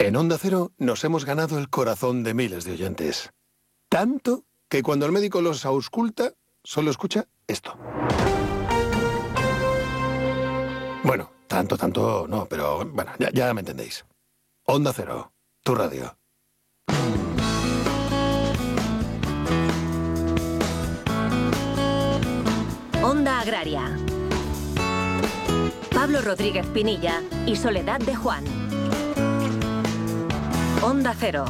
En Onda Cero nos hemos ganado el corazón de miles de oyentes. Tanto que cuando el médico los ausculta, solo escucha esto. Bueno, tanto no, pero bueno, ya me entendéis. Onda Cero, tu radio. Onda Agraria. Pablo Rodríguez Pinilla y Soledad de Juan. Onda Cero.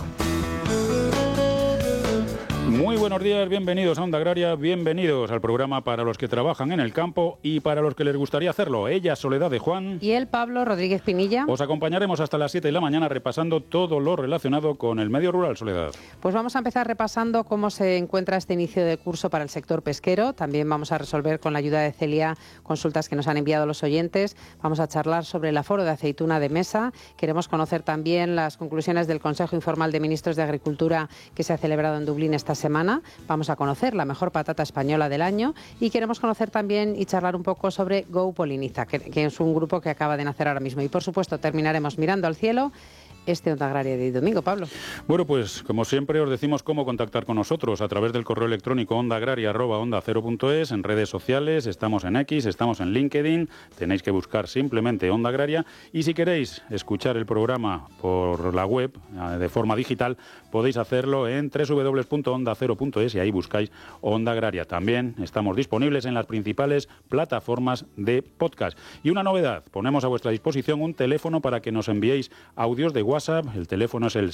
Muy buenos días, bienvenidos a Onda Agraria, bienvenidos al programa para los que trabajan en el campo y para los que les gustaría hacerlo. Ella, Soledad de Juan. Y él, Pablo Rodríguez Pinilla. Os acompañaremos hasta las 7 de la mañana repasando todo lo relacionado con el medio rural, Soledad. Pues vamos a empezar repasando cómo se encuentra este inicio de curso para el sector pesquero. También vamos a resolver con la ayuda de Celia consultas que nos han enviado los oyentes. Vamos a charlar sobre el aforo de aceituna de mesa. Queremos conocer también las conclusiones del Consejo Informal de Ministros de Agricultura que se ha celebrado en Dublín esta semana. Vamos a conocer la mejor patata española del año y queremos conocer también y charlar un poco sobre Go Poliniza, que es un grupo que acaba de nacer ahora mismo. Y por supuesto terminaremos mirando al cielo este Onda Agraria de domingo, Pablo. Bueno, pues como siempre os decimos cómo contactar con nosotros a través del correo electrónico ondaagraria@ondacero.es, en redes sociales, estamos en X, estamos en LinkedIn, tenéis que buscar simplemente Onda Agraria y si queréis escuchar el programa por la web de forma digital podéis hacerlo en www.ondacero.es y ahí buscáis Onda Agraria. También estamos disponibles en las principales plataformas de podcast. Y una novedad, ponemos a vuestra disposición un teléfono para que nos enviéis audios de WhatsApp. El teléfono es el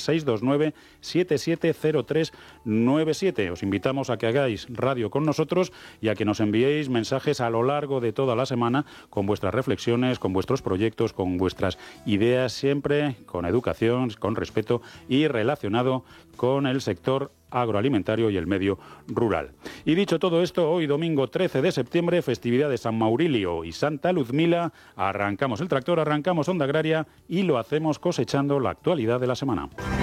629-770397. Os invitamos a que hagáis radio con nosotros y a que nos enviéis mensajes a lo largo de toda la semana con vuestras reflexiones, con vuestros proyectos, con vuestras ideas, siempre con educación, con respeto y relacionado con el sector agroalimentario y el medio rural. Y dicho todo esto, hoy domingo 13 de septiembre, festividad de San Maurilio y Santa Luzmila, arrancamos el tractor, arrancamos Onda Agraria y lo hacemos cosechando la actualidad de la semana.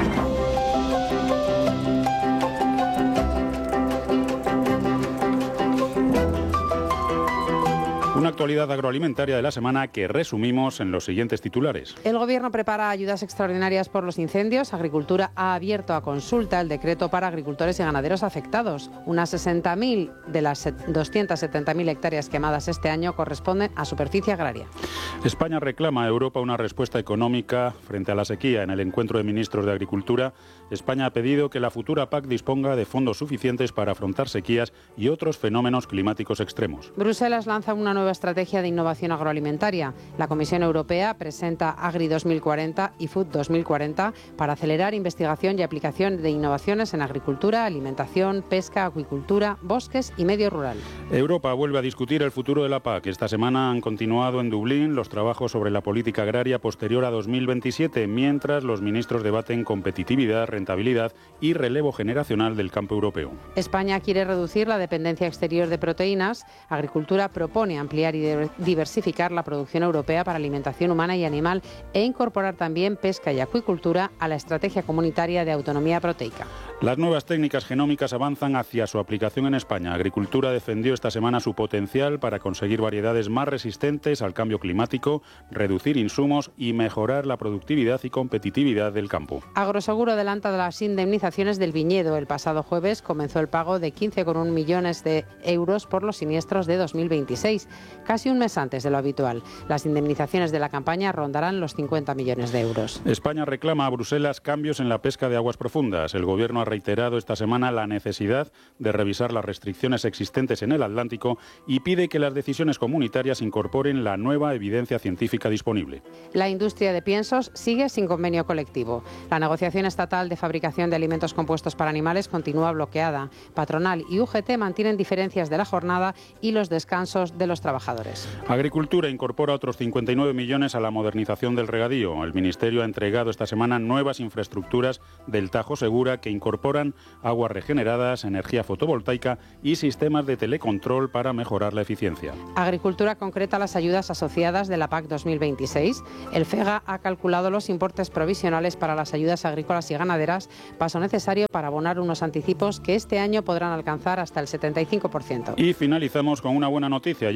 Una actualidad agroalimentaria de la semana que resumimos en los siguientes titulares. El Gobierno prepara ayudas extraordinarias por los incendios. Agricultura ha abierto a consulta el decreto para agricultores y ganaderos afectados. Unas 60.000 de las 270.000 hectáreas quemadas este año corresponden a superficie agraria. España reclama a Europa una respuesta económica frente a la sequía. En el encuentro de ministros de Agricultura, España ha pedido que la futura PAC disponga de fondos suficientes para afrontar sequías y otros fenómenos climáticos extremos. Bruselas lanza una nueva estrategia de innovación agroalimentaria. La Comisión Europea presenta Agri 2040 y Food 2040 para acelerar investigación y aplicación de innovaciones en agricultura, alimentación, pesca, acuicultura, bosques y medio rural. Europa vuelve a discutir el futuro de la PAC. Esta semana han continuado en Dublín los trabajos sobre la política agraria posterior a 2027, mientras los ministros debaten competitividad, rentabilidad y relevo generacional del campo europeo. España quiere reducir la dependencia exterior de proteínas. Agricultura propone ampliar y diversificar la producción europea para alimentación humana y animal e incorporar también pesca y acuicultura a la estrategia comunitaria de autonomía proteica. Las nuevas técnicas genómicas avanzan hacia su aplicación en España. Agricultura defendió esta semana su potencial para conseguir variedades más resistentes al cambio climático, reducir insumos y mejorar la productividad y competitividad del campo. Agroseguro adelanta las indemnizaciones del viñedo. El pasado jueves comenzó el pago de 15,1 millones de euros por los siniestros de 2026, casi un mes antes de lo habitual. Las indemnizaciones de la campaña rondarán los 50 millones de euros. España reclama a Bruselas cambios en la pesca de aguas profundas. El Gobierno ha reiterado esta semana la necesidad de revisar las restricciones existentes en el Atlántico y pide que las decisiones comunitarias incorporen la nueva evidencia científica disponible. La industria de piensos sigue sin convenio colectivo. La negociación estatal de fabricación de alimentos compuestos para animales continúa bloqueada. Patronal y UGT mantienen diferencias de la jornada y los descansos de los trabajadores. Agricultura incorpora otros 59 millones a la modernización del regadío. El Ministerio ha entregado esta semana nuevas infraestructuras del Tajo Segura que incorporan aguas regeneradas, energía fotovoltaica y sistemas de telecontrol para mejorar la eficiencia. Agricultura concreta las ayudas asociadas de la PAC 2026. El FEGA ha calculado los importes provisionales para las ayudas agrícolas y ganaderas, paso necesario para abonar unos anticipos que este año podrán alcanzar hasta el 75%. Y finalizamos con una buena noticia, y es que el Parlamento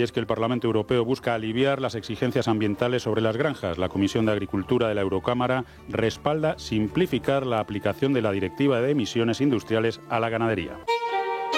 Parlamento Europeo busca aliviar las exigencias ambientales sobre las granjas. La Comisión de Agricultura de la Eurocámara respalda simplificar la aplicación de la Directiva de Emisiones Industriales a la ganadería.